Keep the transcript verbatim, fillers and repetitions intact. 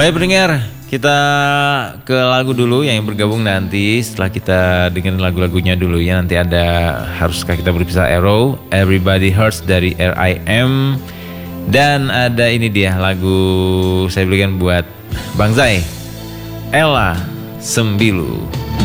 Baik pendengar, kita ke lagu dulu yang bergabung nanti setelah kita dengerin lagu-lagunya dulu ya. Nanti ada Haruskah Kita Berpisah Arrow, Everybody Hurts dari R I M, dan ada ini dia lagu saya belikan buat Bang Zai, Ella Sembilu.